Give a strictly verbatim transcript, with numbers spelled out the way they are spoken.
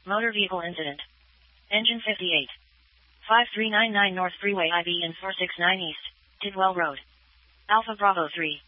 Motor vehicle incident. Engine fifty-eight. five three nine nine North Freeway I B in four six nine East, Tidwell Road. Alpha Bravo three.